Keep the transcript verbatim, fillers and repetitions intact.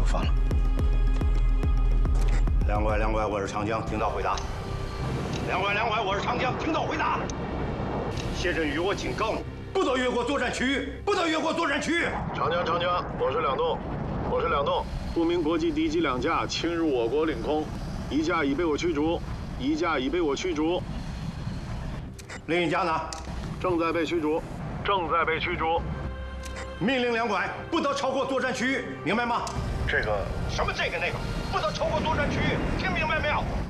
放了。 两拐两拐，我是长江，听到回答。两拐两拐，我是长江，听到回答。谢振宇，我警告你，不得越过作战区域，不得越过作战区域。 长江长江，我是两栋，我是两栋。不明国际敌机两架侵入我国领空，一架已被我驱逐，一架已被我驱逐。 另一架呢？ 正在被驱逐，正在被驱逐。 命令两拐，不得超过作战区域，明白吗？ 这个什么这个那个，不得超过作战区域，听明白没有？